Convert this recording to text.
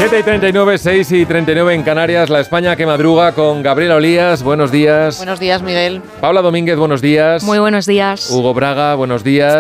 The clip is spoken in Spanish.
7:39, 6:39 en Canarias, la España que madruga con Gabriela Olías, buenos días. Buenos días, Miguel. Paula Domínguez, buenos días. Muy buenos días. Hugo Braga, buenos días.